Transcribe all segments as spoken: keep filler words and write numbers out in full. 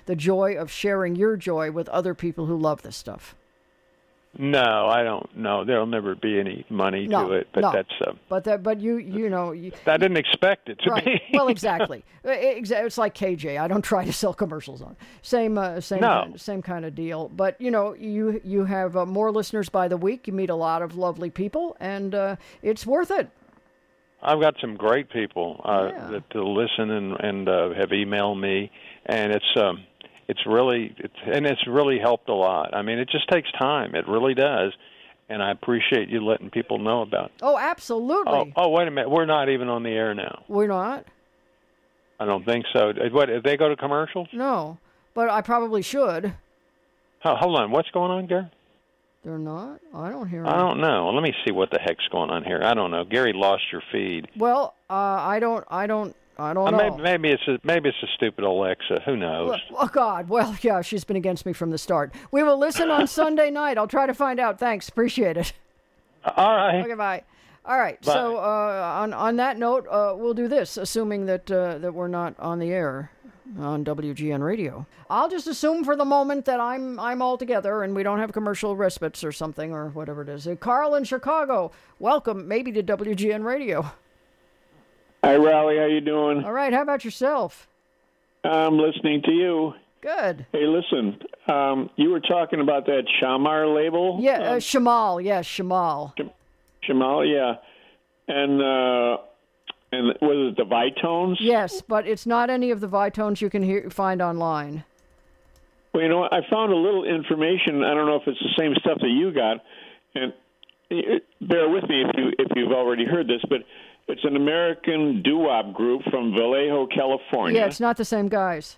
the joy of sharing your joy with other people who love this stuff? No, I don't know. There'll never be any money no, to it, but no. that's uh, but that, but you, you know, you, I didn't expect it to right. be. Well, exactly. It's like K J. I don't try to sell commercials on. Same, uh, same, No. kind, same kind of deal. But you know, you you have uh, more listeners by the week. You meet a lot of lovely people, and uh, it's worth it. I've got some great people uh, Yeah. that to listen and and uh, have emailed me, and it's um it's really it's and it's really helped a lot. I mean, it just takes time. It really does, and I appreciate you letting people know about it. Oh, absolutely. Oh, oh, wait a minute. We're not even on the air now. We're not. I don't think so. What? If they go to commercials? No, but I probably should. Oh, hold on. What's going on, Gary? They're not. I don't hear. I them. don't know. Let me see what the heck's going on here. I don't know. Gary lost your feed. Well, uh, I don't. I don't. I don't Uh, know. maybe, maybe it's a, maybe it's a stupid Alexa. Who knows? Oh, God. Well, yeah, she's been against me from the start. We will listen on Sunday night. I'll try to find out. Thanks. Appreciate it. All right. Okay, bye. All right. Bye. So uh, on on that note, uh, we'll do this, assuming that uh, that we're not on the air on W G N Radio. I'll just assume for the moment that I'm I'm all together and we don't have commercial respites or something or whatever it is. Uh, Carl in Chicago, welcome maybe to W G N Radio. Hi, Raleigh. How you doing? All right. How about yourself? I'm listening to you. Good. Hey, listen. Um, you were talking about that Shamar label. Yeah, uh, Shamal. Yes, Shamal. Shamal, yeah. And uh, and was it the Vitones? Yes, but it's not any of the Vitones you can hear, find online. Well, you know, I found a little information. I don't know if it's the same stuff that you got, and it, bear with me if you if you've already heard this, but it's an American doo-wop group from Vallejo, California. Yeah, it's not the same guys.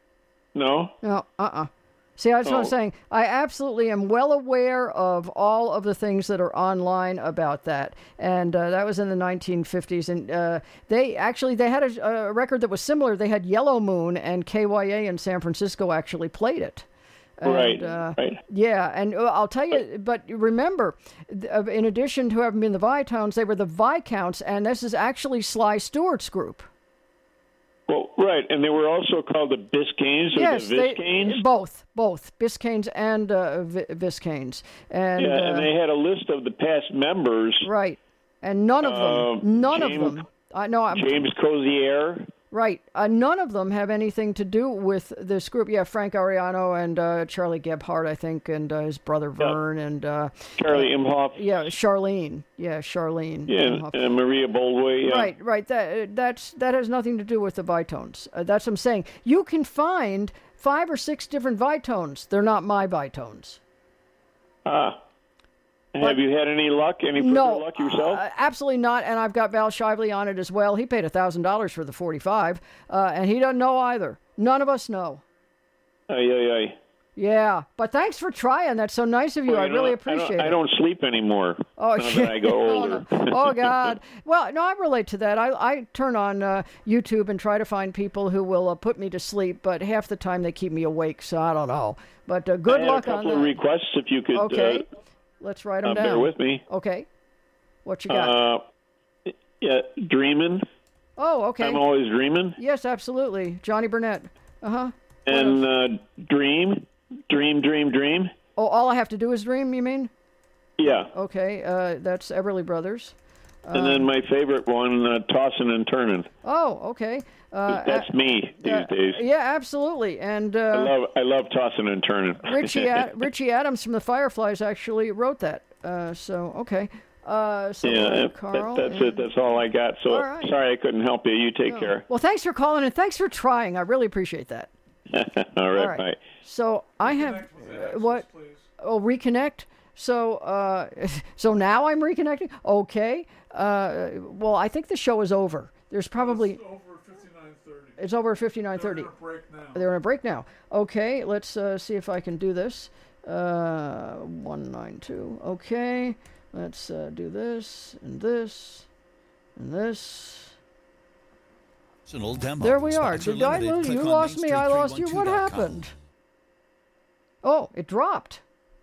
No? No, uh-uh. See, that's what I'm Oh. saying. I absolutely am well aware of all of the things that are online about that. And uh, that was in the nineteen fifties. And uh, they actually, they had a, a record that was similar. They had Yellow Moon, and K Y A in San Francisco actually played it. And, Right, uh, right. Yeah, and uh, I'll tell you, but remember, th- uh, in addition to having been the Vitones, they were the Viscounts, and this is actually Sly Stewart's group. Well, right, and they were also called the Biscaynes or Yes, the they, Viscanes. both, both Biscaynes and uh, Vi- Viscanes, and Yeah, uh, and they had a list of the past members. right, and none of them, Uh, none James- of them. I know, I'm James Cozier. right. Uh, none of them have anything to do with this group. Yeah, Frank Ariano and uh, Charlie Gebhardt, I think, and uh, his brother Vern, and uh, Charlie Imhoff. yeah, Charlene. Yeah, Charlene. Yeah, and, and Maria Boldway. Yeah. Right, right. That that's that has nothing to do with the Vitones. Uh, that's what I'm saying. You can find five or six different Vitones. They're not my Vitones. Ah. But- Have you had any luck? Any further No, luck yourself? uh, absolutely not. And I've got Val Shively on it as well. He paid a thousand dollars for the forty-five, uh, and he doesn't know either. None of us know. Ay, ay, ay. Yeah, but thanks for trying. That's so nice of you. Well, I you know, really I appreciate don't, it. I don't sleep anymore. Oh, now that I go oh, older. no. Oh, God. Well, no, I relate to that. I, I turn on uh, YouTube and try to find people who will uh, put me to sleep, but half the time they keep me awake, so I don't know. But uh, good I had luck a on couple that. of requests if you could Okay. uh, Let's write them uh, down. bear with me. Okay. What you got? Uh, yeah, dreaming. oh, okay. I'm always dreaming. Yes, absolutely. Johnny Burnett. Uh-huh. And uh, dream, dream, dream, dream. Oh, all I have to do is dream, you mean? Yeah. Okay, uh, that's Everly Brothers. And then my favorite one, uh, tossing and turning. Oh, okay. Uh, That's a- me these uh, days. Yeah, absolutely. And I uh, love I love tossing and turning. Richie Ad- Richie Adams from the Fireflies actually wrote that. Uh, so, okay. Uh, so, yeah, uh, that- Carl. that's and- it. That's all I got. So All right. sorry I couldn't help you. You take No. care. Well, thanks for calling and thanks for trying. I really appreciate that. all right. All right. Bye. So I have uh, what? Oh, reconnect. So, uh, so now I'm reconnecting. Okay. Uh, well, I think the show is over. There's probably It's over fifty-nine thirty. it's over at fifty-nine thirty. They're in a break now. They're in a break now. Okay, let's uh, see if I can do this. Uh, one nine two. Okay, let's uh, do this and this and this. Demo. There we are. Spots Did I limited. lose? Click You on lost me. I lost you. main street What three one two dot com. happened? Oh, it dropped.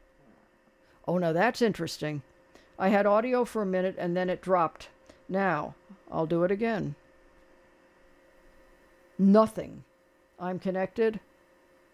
Oh, now that's interesting. I had audio for a minute and then it dropped. Now, I'll do it again. Nothing. I'm connected.